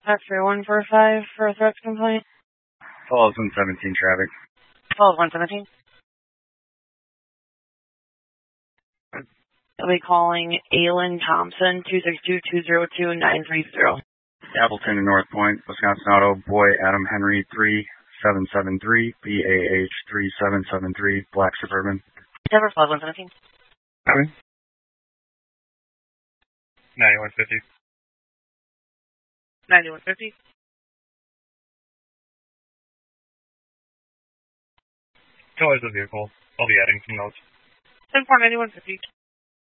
X-ray 145 for a threats complaint. Falls 117 traffic. Falls 117. I'll be calling Aylin Thompson, 262-202-930. Appleton and North Point, Wisconsin Auto, boy Adam Henry 3773, BAH 3773, Black Suburban. Denver Falls 117. Okay. 9150. 9150. Colors of vehicle. I'll be adding some notes. 10-4 9150.